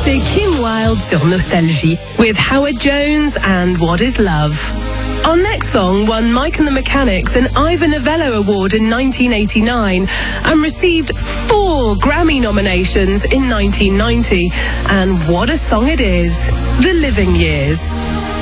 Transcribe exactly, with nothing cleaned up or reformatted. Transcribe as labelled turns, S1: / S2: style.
S1: c'est Kim Wilde sur Nostalgie with Howard Jones and What Is Love. Our next song won Mike and the Mechanics an Ivor Novello Award in nineteen eighty-nine and received four Grammy nominations in nineteen ninety. And what a song it is, The Living Years.